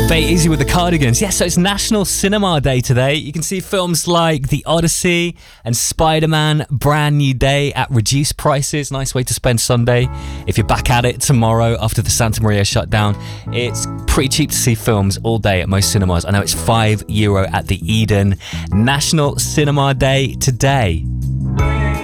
Bay Easy with the Cardigans. Yes, so it's National Cinema Day today. You can see films like The Odyssey and Spider-Man Brand New Day at reduced prices. Nice way to spend Sunday. If you're back at it tomorrow after the Santa Maria shutdown, it's pretty cheap to see films all day at most cinemas. I know it's €5 at the Eden. National Cinema Day today.